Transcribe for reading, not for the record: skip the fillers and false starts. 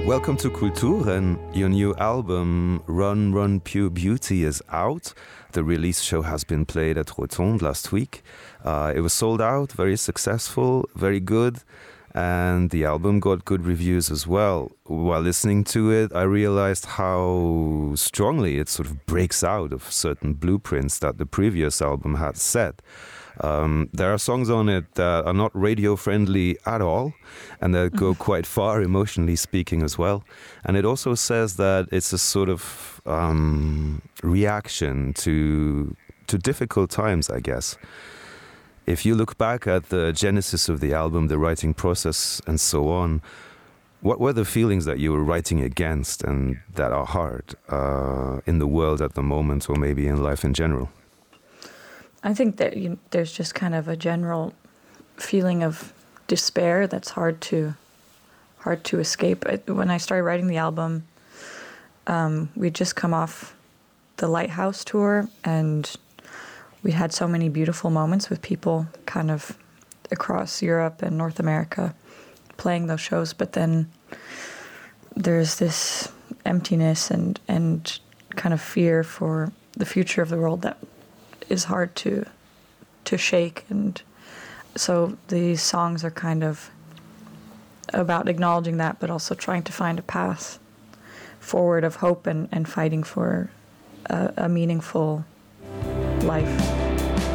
Welcome to Kulturen. Your new album, Run, Run, Pure Beauty, is out. The release show has been played at Rotonde last week. It was sold out, very successful, very good, and the album got good reviews as well. While listening to it, I realized how strongly it sort of breaks out of certain blueprints that the previous album had set. There are songs on it that are not radio-friendly at all, and that go quite far, emotionally speaking, as well. And it also says that it's a sort of reaction to difficult times, I guess. If you look back at the genesis of the album, the writing process, and so on, what were the feelings that you were writing against and that are hard in the world at the moment, or maybe in life in general? I think that there's just kind of a general feeling of despair that's hard to escape. When I started writing the album, we'd just come off the Lighthouse tour, and we had so many beautiful moments with people kind of across Europe and North America playing those shows. But then there's this emptiness and kind of fear for the future of the world that is hard to shake. And so these songs are kind of about acknowledging that, but also trying to find a path forward of hope and fighting for a meaningful life.